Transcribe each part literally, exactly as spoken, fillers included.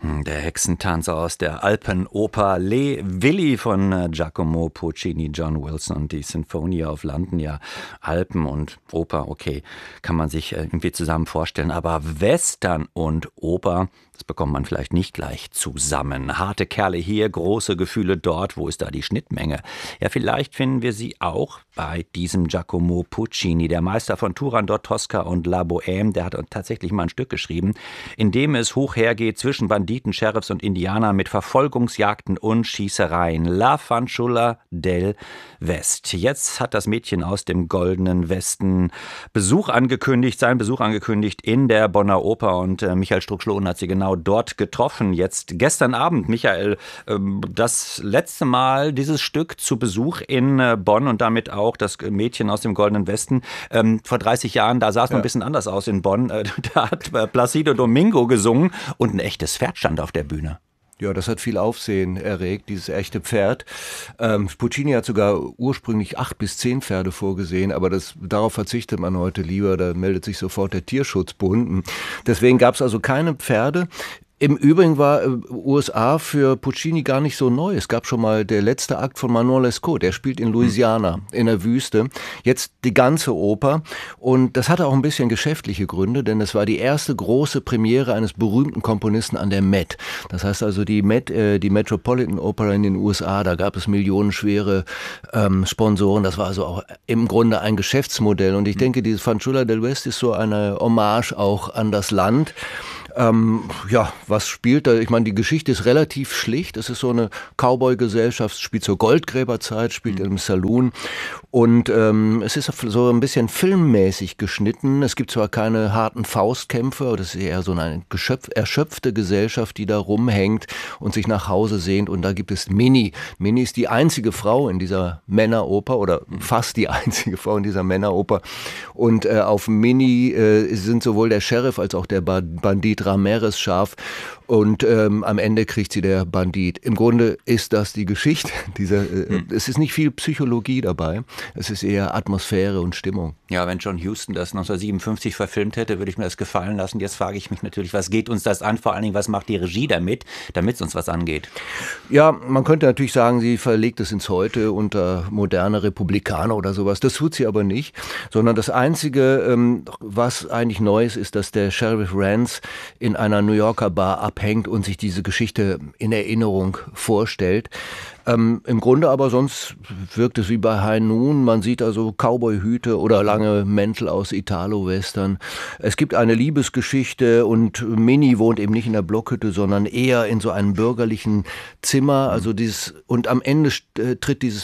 Der Hexentanz aus der Alpenoper Le Willi von Giacomo Puccini, John Wilson und die Sinfonia auf Landen. Ja, Alpen und Oper, okay, kann man sich irgendwie zusammen vorstellen. Aber Western und Oper, das bekommt man vielleicht nicht gleich zusammen. Harte Kerle hier, große Gefühle dort. Wo ist da die Schnittmenge? Ja, vielleicht finden wir sie auch bei diesem Giacomo Puccini, der Meister von Turandot, Tosca und La Bohème. Der hat tatsächlich mal ein Stück geschrieben, in dem es hoch hergeht zwischen Banditen, Sheriffs und Indianern mit Verfolgungsjagden und Schießereien. La Fanciulla del West. Jetzt hat das Mädchen aus dem Goldenen Westen Besuch angekündigt, seinen Besuch angekündigt in der Bonner Oper und äh, Michael Strunk-Schloen hat sie genau dort getroffen. Jetzt gestern Abend, Michael, äh, das letzte Mal dieses Stück zu Besuch in äh, Bonn und damit auch das Mädchen aus dem Goldenen Westen. Ähm, vor dreißig Jahren, da sah es ja noch ein bisschen anders aus in Bonn. Äh, da hat äh, Placido Domingo gesungen und ein echtes Pferd stand auf der Bühne. Ja, das hat viel Aufsehen erregt, dieses echte Pferd. Ähm, Puccini hat sogar ursprünglich acht bis zehn Pferde vorgesehen, aber das, darauf verzichtet man heute lieber, da meldet sich sofort der Tierschutzbund. Deswegen gab es also keine Pferde. Im Übrigen war äh, U S A für Puccini gar nicht so neu. Es gab schon mal der letzte Akt von Manon Lescaut, der spielt in Louisiana, in der Wüste. Jetzt die ganze Oper und das hatte auch ein bisschen geschäftliche Gründe, denn es war die erste große Premiere eines berühmten Komponisten an der Met. Das heißt also die Met, äh, die Metropolitan Opera in den U S A, da gab es millionenschwere ähm, Sponsoren. Das war also auch im Grunde ein Geschäftsmodell und ich denke, dieses Fanciulla del West ist so eine Hommage auch an das Land. Ähm, ja, was spielt da? Ich meine, die Geschichte ist relativ schlicht. Es ist so eine Cowboy-Gesellschaft, spielt zur Goldgräberzeit, spielt mhm. im Saloon. Und ähm, es ist so ein bisschen filmmäßig geschnitten. Es gibt zwar keine harten Faustkämpfe, aber das ist eher so eine geschöpf, erschöpfte Gesellschaft, die da rumhängt und sich nach Hause sehnt. Und da gibt es Minnie. Minnie ist die einzige Frau in dieser Männeroper oder fast die einzige Frau in dieser Männeroper. Und äh, auf Minnie äh, sind sowohl der Sheriff als auch der Bandit Ramirez scharf und ähm, am Ende kriegt sie der Bandit. Im Grunde ist das die Geschichte. Dieser, äh, hm. Es ist nicht viel Psychologie dabei, es ist eher Atmosphäre und Stimmung. Ja, wenn John Huston das neunzehnhundertsiebenundfünfzig verfilmt hätte, würde ich mir das gefallen lassen. Jetzt frage ich mich natürlich, was geht uns das an? Vor allen Dingen, was macht die Regie damit, damit es uns was angeht? Ja, man könnte natürlich sagen, sie verlegt es ins Heute unter moderne Republikaner oder sowas. Das tut sie aber nicht, sondern das Einzige, ähm, was eigentlich neu ist, ist, dass der Sheriff Rance in einer New Yorker Bar abhängt und sich diese Geschichte in Erinnerung vorstellt. Ähm, Im Grunde aber sonst wirkt es wie bei High Noon. Man sieht also Cowboyhüte oder lange Mäntel aus Italo-Western. Es gibt eine Liebesgeschichte und Minnie wohnt eben nicht in der Blockhütte, sondern eher in so einem bürgerlichen Zimmer. Also dieses, und am Ende äh, tritt dieses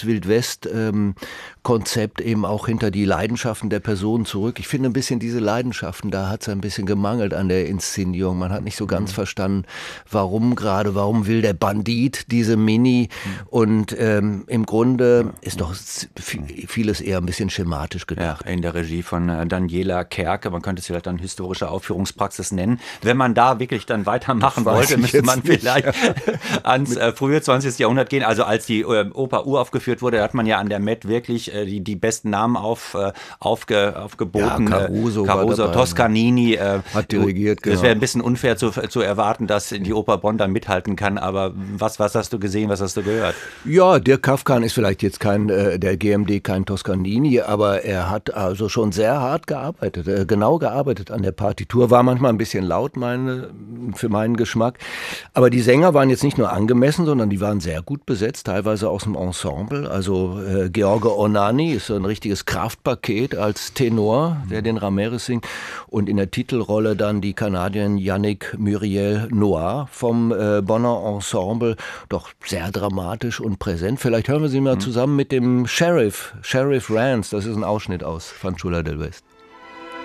Wild-West-Konzept ähm, eben auch hinter die Leidenschaften der Personen zurück. Ich finde ein bisschen diese Leidenschaften, da hat es ein bisschen gemangelt an der Inszenierung. Man hat nicht so ganz mhm. verstanden, warum gerade, warum will der Bandit diese Minnie? Mhm. Und ähm, im Grunde ist doch vieles eher ein bisschen schematisch gedacht. Ja, in der Regie von äh, Daniela Kerke, man könnte es vielleicht dann historische Aufführungspraxis nennen. Wenn man da wirklich dann weitermachen wollte, müsste man vielleicht nicht, ja. ans äh, frühe zwanzigste Jahrhundert gehen. Also als die äh, Oper uraufgeführt wurde, hat man ja an der Met wirklich äh, die, die besten Namen auf, äh, aufge, aufgeboten. Ja, Caruso, äh, Caruso dabei, Toscanini. Äh, hat dirigiert, genau. Das wäre ein bisschen unfair zu, zu erwarten, dass die Oper Bonn dann mithalten kann. Aber was, was hast du gesehen, was hast du gehört? Ja, Dirk Kafkan ist vielleicht jetzt kein, äh, der G M D kein Toscanini, aber er hat also schon sehr hart gearbeitet, äh, genau gearbeitet an der Partitur, war manchmal ein bisschen laut meine, für meinen Geschmack, aber die Sänger waren jetzt nicht nur angemessen, sondern die waren sehr gut besetzt, teilweise aus dem Ensemble, also äh, George Ornani ist so ein richtiges Kraftpaket als Tenor, der den Ramirez singt und in der Titelrolle dann die Kanadierin Yannick Muriel Noir vom äh, Bonner Ensemble, doch sehr dramatisch und präsent. Vielleicht hören wir sie mal mhm. zusammen mit dem Sheriff, Sheriff Rance. Das ist ein Ausschnitt aus Fanciulla del West.